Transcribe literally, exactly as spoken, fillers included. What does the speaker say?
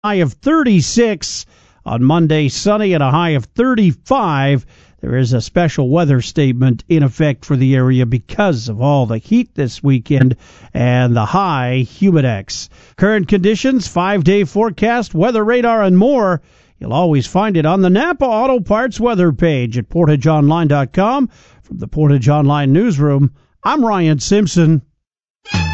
high of thirty-six. On Monday, sunny and a high of thirty-five. There is a special weather statement in effect for the area because of all the heat this weekend and the high humidex. Current conditions, five-day forecast, weather radar, and more. You'll always find it on the Napa Auto Parts weather page at portage online dot com. From the Portage Online newsroom, I'm Ryan Simpson.